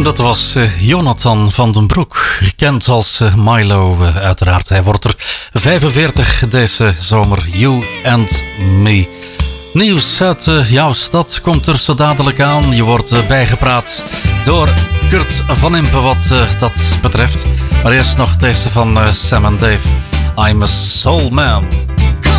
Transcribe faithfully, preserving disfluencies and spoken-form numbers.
Dat was uh, Jonathan van den Broek, gekend als uh, Milo uh, uiteraard. Hij wordt er vijfenveertig deze zomer, You and Me. Nieuws uit uh, jouw stad komt er zo dadelijk aan. Je wordt uh, bijgepraat door Kurt van Impe wat uh, dat betreft. Maar eerst nog deze van uh, Sam en Dave. I'm a Soul Man.